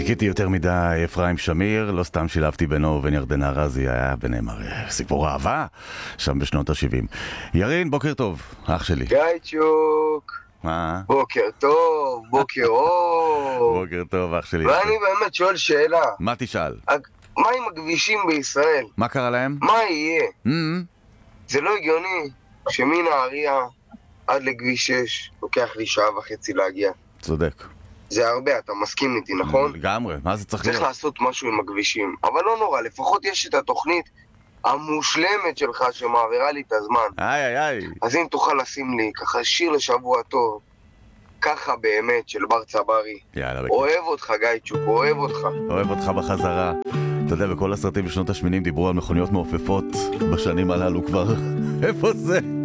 חיכיתי יותר מדי, אפרים שמיר, לא סתם שילבתי בינו ובין ירדנה רזי, היה ביניהם סיפור אהבה, שם בשנות ה-70. ירין, בוקר טוב, אח שלי. גייצ'וק, מה? בוקר טוב, בוקר אור. בוקר טוב, אח שלי. ואני באמת שואל שאלה. מה תשאל? מה עם הכבישים בישראל? מה קרה להם? מה יהיה? זה לא הגיוני שמנהריה עד לכביש 6 לוקח לי 1.5 שעה להגיע. צודק. זה הרבה, אתה מסכים איתי, נכון? לגמרי, מה זה צריך צריך להיות? לעשות משהו עם הכבישים, אבל לא נורא, לפחות יש את התוכנית המושלמת שלך שמעבירה לי את הזמן. איי. אז אם תוכל לשים לי ככה שיר לשבוע טוב, ככה באמת, של בר צברי. יאללה, אוהב אותך גייצ'וק, אוהב אותך. אוהב אותך בחזרה. אתה יודע, בכל הסרטים בשנות ה-80 דיברו על מכוניות מעופפות בשנים הללו כבר. איפה זה?